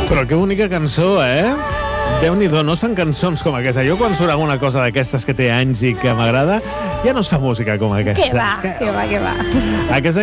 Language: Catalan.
Però que bonica cançó, eh? Déu-n'hi-do, no es fan cançons com aquesta. Jo quan surt alguna cosa d'aquestes que té anys i que m'agrada, ja no es fa música com aquesta. Que va. Aquesta